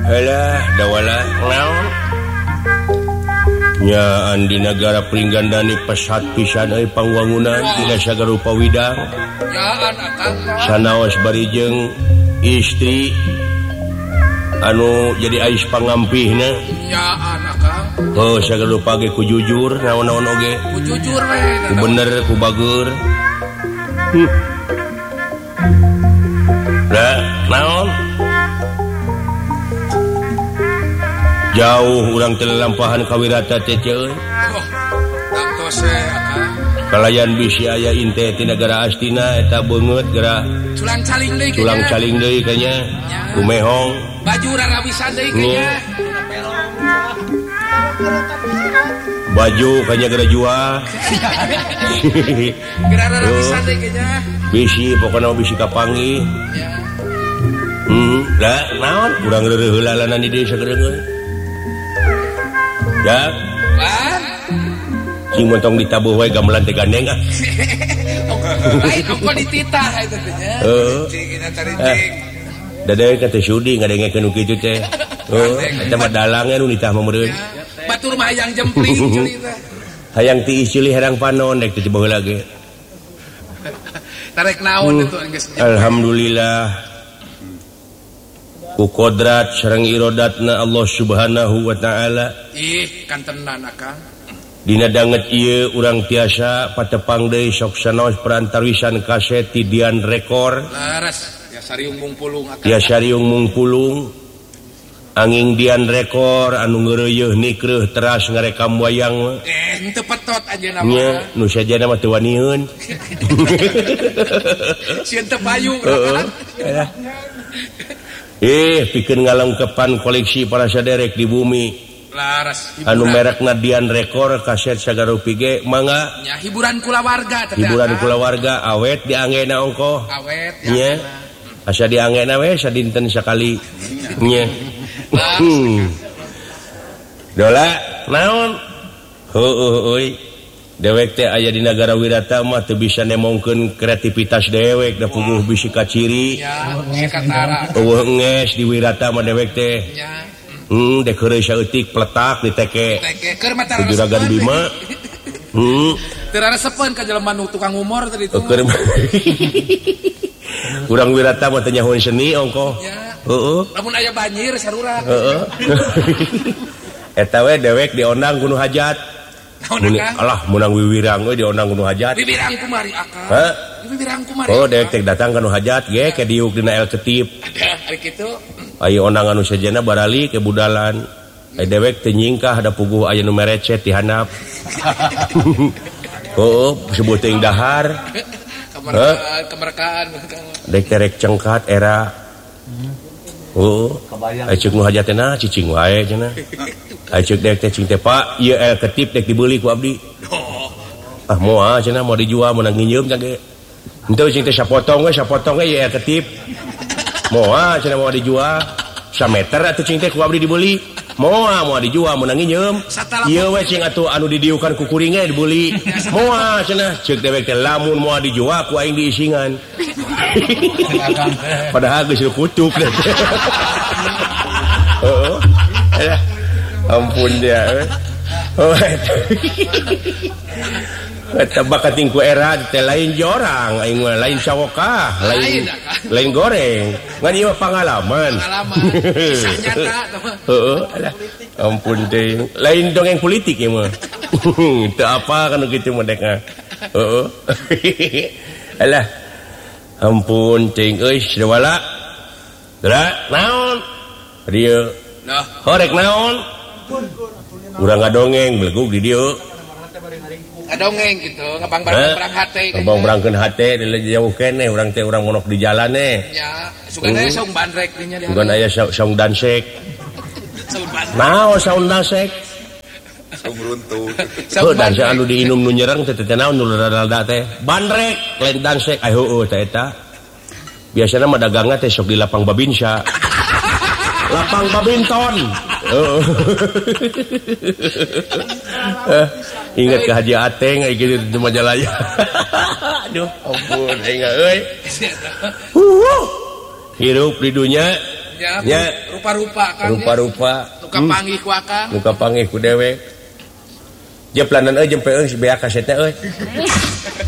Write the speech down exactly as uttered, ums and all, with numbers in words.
Alah, dawala naon? Nyaan di negara Pringgandani pesat pisan euy pangwangunan dina sagarupa widang. Nyaan akang. Sanaos barijeng istri anu jadi ais pangampihna. Nyaan akang. Oh, sagarupa ge ku jujur naon-naon oge. Ku jujur we. Ku bener ku bageur. Hmm. Lah, naon? Jauh urang teu lampahan kawirata teh euy. Oh, tangtose akang. Kalayan bisi aya inte ti nagara astina eta beungeut geura Culang caling deui kayaknya. Culang caling deui kayaknya. Kumehong. Baju rarabisan deui kayaknya. Baju kayaknya geura jual. Geura rarabisan deui kayaknya. Bisi pokona bisi kapanggih. Ya. Hmm, da naon urang reureuh heulalanan di dieu sagereung euy. Ya. Bang. Cing montong ditabuh wae gamelan teh gandeng ah. Lain ongko dititah eta teh nya. Heeh. Cing kita cariting. Dadeuh ka teh sudi ngadengekeun nu kitu teh. Heeh, eta mah dalang anu nitah mah meureun. Batur mah hayang jempling cerita. Hayang tiis ceulih herang panon dek teh baheula ge. Tarek naon atuh geus. Alhamdulillah. Ku kodrat sareng irodatna Allah Subhanahu wa taala. Ih, kan tenan akang. Dina danget ieu urang tiasa patepang deui sok sanaos perantarwisan kaset ti Dian Rekor. Laras, ya sariung mungpulung akang. Ya sariung mungpulung. Anging Dian Rekor anu ngeureuyeuh nikreuh teras ngarekam wayang mah. Eh, teu petot ajeuna mah. Nya, nu sajana mah teu wanieun. Sieun teu payu kan. Eh, pikeun ngalengkepan koleksi para saderek di bumi. Laras Anu merekna Dian Rekor kaset sagarupi ge mangga. Ya hiburan kulawarga teh. Hiburan kulawarga awet dianggena ongko. Awet ya. Asa dianggena we sadinten sakali. Nya. Dola naon? Heueuh euy. Dewek teh aya di nagara wirata mah teu bisa nemongkeun kreativitas dewek da puguh bisi kaciri. Ya, bisi katara. Eueuh nges di wirata mah dewek teh. Ya. Hmm, dek heureuy saeutik pletak di teke. Teke keur mah tara. Juragan Bima. Hmm. Teu raresepeun ka jelema nu tukang humor tadi itu. Keur urang wirata mah teh nyahoeun seni ongko. Ya. Heeh. Lamun aya banjir sarurak. Heeh. Eta we dewek diondang kudu hajat. Naon akang? Alah munang wiwirang we diondang kudu hajat. Wiwirang kumari akang. Hah? Wiwirang kumari. Oh, dewek teh datang kana hajat ge ke diuk dina el ketip. Ari kitu. Aya ondang anu sajana barali ke budalan. Ai dewek teh nyingkah ada puguh aya nu merecet di handap. Oh, sebut teuing dahar. Kemerdekaan, kemerdekaan. Dek terek cengkat era. Oh, ai ceuk nu hajatna cicing wae cenah. Ai ceuk dek teh cing teh Pak, ieu el ketip dek dibeli ku abdi. Ah moal cenah mau dijual meunang nginjeum cenah ge. Henteu cing teh sapotong we sapotong we ieu el ketip. Moal cenah mau dijual. Sameter atuh cing teh ku abdi dibeli. Moal mau dijual meunang nginjeum. Ieu we cing atuh anu didiukan ku kuring ge dibeli. Moal cenah ceuk dewek teh lamun moal dijual ku aing diisingan. Padahal geus kutuk deh. Heeh. Ampun dia. Oh. Eta bakating ku era teh lain jorang aing mah lain sawokah, lain lain goreng. Ngan ieu pangalaman. Pangalaman. Kisah nyata. Heeh. Ampun teh. Lain dongeng politik ieu mah. Teu apa kana kitu mah dek. Heeh. Alah. Ampun ting euy sidawala. Dra naon? Dieu. Nah, horek naon? Urang ngadongeng belegug di dieu. Ngadongeng gitu, ngabang-barang hate. Ngabang-barangkeun hate di jauh keneh urang teh urang monok di jalan eh. Ya, sugan aya saung bandrek dinya di. Sugan aya saung dansek. Saung bandrek. Naon saung dansek? Saung runtuh. Heuh dansek anu diinum nu nyereng teh teh naon nu rada-rada teh? Bandrek, lain dansek. Ai heueuh teh eta. Biasana mah dagangna teh sok di lapang babinsa. Lapang babinton. Heeh. Ingat ke Haji Ateng kayak gitu di Majalaya. Aduh, ampun, enggak euy. Hirup di dunia ya rupa-rupa kan rupa-rupa nuka panggih ku akang nuka panggih ku dewek je planan euy jeung pe euy si bea kasetna euy